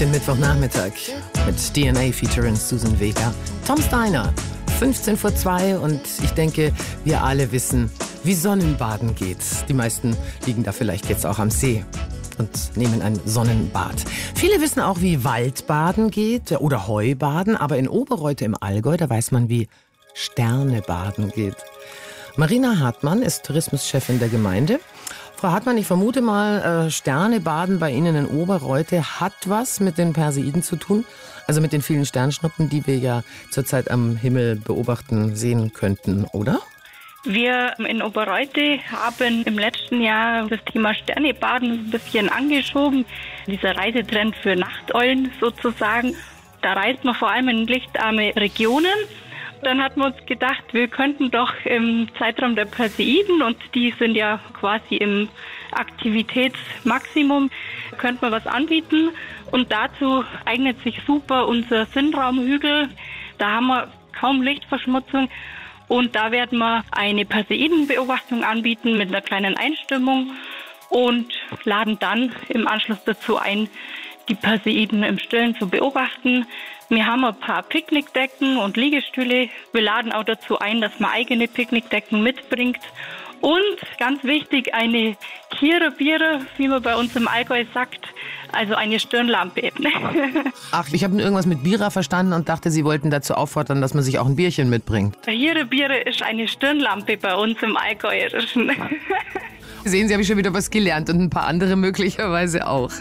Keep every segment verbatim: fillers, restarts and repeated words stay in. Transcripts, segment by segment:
Den Mittwochnachmittag mit D N A featuring Susan Vega. Tom Steiner, fünfzehn vor zwei und ich denke, wir alle wissen, wie Sonnenbaden geht. Die meisten liegen da vielleicht jetzt auch am See und nehmen ein Sonnenbad. Viele wissen auch, wie Waldbaden geht oder Heubaden, aber in Oberreute im Allgäu, da weiß man, wie Sternebaden geht. Marina Hartmann ist Tourismuschefin der Gemeinde. Frau Hartmann, ich vermute mal, äh, Sternebaden bei Ihnen in Oberreute hat was mit den Perseiden zu tun? Also mit den vielen Sternschnuppen, die wir ja zurzeit am Himmel beobachten, sehen könnten, oder? Wir in Oberreute haben im letzten Jahr das Thema Sternebaden ein bisschen angeschoben. Dieser Reisetrend für Nachteulen sozusagen. Da reist man vor allem in lichtarme Regionen. Dann hatten wir uns gedacht, wir könnten doch im Zeitraum der Perseiden, und die sind ja quasi im Aktivitätsmaximum, könnten wir was anbieten. Und dazu eignet sich super unser Sinnraumhügel. Da haben wir kaum Lichtverschmutzung. Und da werden wir eine Perseidenbeobachtung anbieten mit einer kleinen Einstimmung und laden dann im Anschluss dazu ein, die Perseiden im Stillen zu beobachten. Wir haben ein paar Picknickdecken und Liegestühle. Wir laden auch dazu ein, dass man eigene Picknickdecken mitbringt. Und ganz wichtig, eine Kierer-Bierer, wie man bei uns im Allgäu sagt, also eine Stirnlampe. Ach, ich habe irgendwas mit Bierer verstanden und dachte, Sie wollten dazu auffordern, dass man sich auch ein Bierchen mitbringt. Kierer-Bierer ist eine Stirnlampe bei uns im Allgäuerischen. Sehen Sie, habe ich schon wieder was gelernt und ein paar andere möglicherweise auch.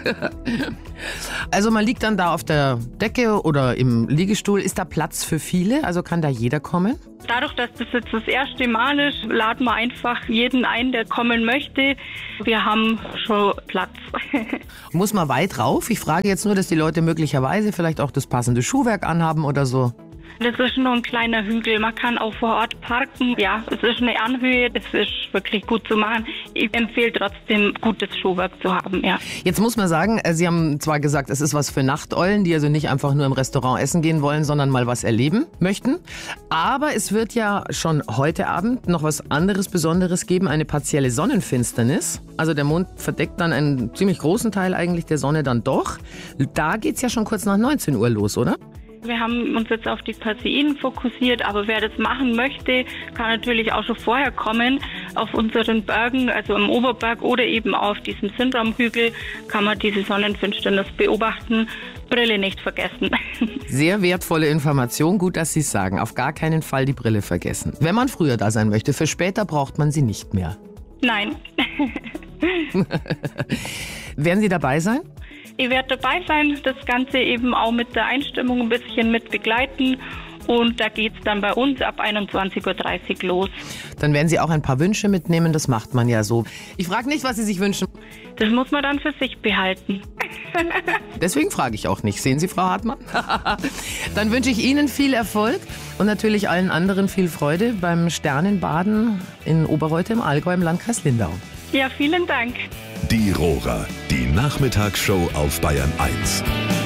Also man liegt dann da auf der Decke oder im Liegestuhl. Ist da Platz für viele? Also kann da jeder kommen? Dadurch, dass das jetzt das erste Mal ist, laden wir einfach jeden ein, der kommen möchte. Wir haben schon Platz. Muss man weit rauf? Ich frage jetzt nur, dass die Leute möglicherweise vielleicht auch das passende Schuhwerk anhaben oder so. Das ist nur ein kleiner Hügel. Man kann auch vor Ort parken. Ja, es ist eine Anhöhe. Das ist wirklich gut zu machen. Ich empfehle trotzdem, gutes Schuhwerk zu haben, ja. Jetzt muss man sagen, Sie haben zwar gesagt, es ist was für Nachteulen, die also nicht einfach nur im Restaurant essen gehen wollen, sondern mal was erleben möchten. Aber es wird ja schon heute Abend noch was anderes Besonderes geben, eine partielle Sonnenfinsternis. Also der Mond verdeckt dann einen ziemlich großen Teil eigentlich der Sonne dann doch. Da geht's ja schon kurz nach neunzehn Uhr los, oder? Wir haben uns jetzt auf die Perseiden fokussiert, aber wer das machen möchte, kann natürlich auch schon vorher kommen. Auf unseren Bergen, also im Oberberg oder eben auf diesem Sinnraumhügel, kann man diese Sonnenfinsternis beobachten. Brille nicht vergessen. Sehr wertvolle Information, gut, dass Sie es sagen. Auf gar keinen Fall die Brille vergessen. Wenn man früher da sein möchte, für später braucht man sie nicht mehr. Nein. Werden Sie dabei sein? Ich werde dabei sein, das Ganze eben auch mit der Einstimmung ein bisschen mit begleiten. Und da geht es dann bei uns ab einundzwanzig Uhr dreißig los. Dann werden Sie auch ein paar Wünsche mitnehmen, das macht man ja so. Ich frage nicht, was Sie sich wünschen. Das muss man dann für sich behalten. Deswegen frage ich auch nicht. Sehen Sie, Frau Hartmann? Dann wünsche ich Ihnen viel Erfolg und natürlich allen anderen viel Freude beim Sternenbaden in Oberreute im Allgäu im Landkreis Lindau. Ja, vielen Dank. Die Rohrer, die Nachmittagsshow auf Bayern eins.